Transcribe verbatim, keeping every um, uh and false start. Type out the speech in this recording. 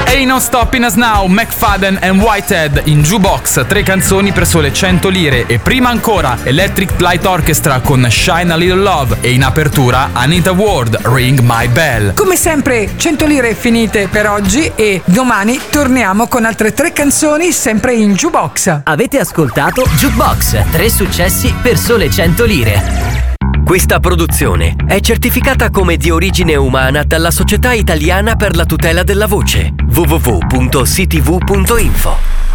Ain't No Stopping Us Now, McFadden and Whitehead in Jukebox, tre canzoni per sole cento lire. E prima ancora Electric Light Orchestra con Shine a Little Love e in apertura Anita Ward, Ring My Bell. Come sempre cento lire finite per oggi e domani torniamo con altre tre canzoni sempre in Jukebox. Avete ascoltato Jukebox, tre successi per sole cento lire. Questa produzione è certificata come di origine umana dalla Società Italiana per la tutela della voce. w w w punto c t v punto info